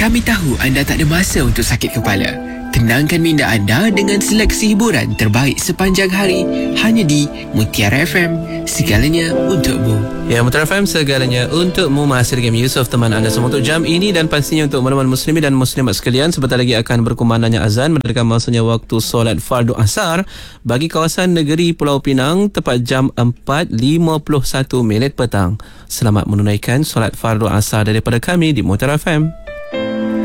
Kami tahu anda tak ada masa untuk sakit kepala. Tenangkan minda anda dengan seleksi hiburan terbaik sepanjang hari hanya di Mutiara FM. Segalanya untukmu. Ya, Mutiara FM, segalanya untukmu. Masih dengan Yusof, teman anda semua untuk jam ini, dan pastinya untuk teman-teman muslimin dan muslimat sekalian, sebentar lagi akan berkumandangnya azan, mendekatkan masanya waktu solat fardu asar bagi kawasan negeri Pulau Pinang tepat jam 4.51 petang. Selamat menunaikan solat fardu asar daripada kami di Mutiara FM.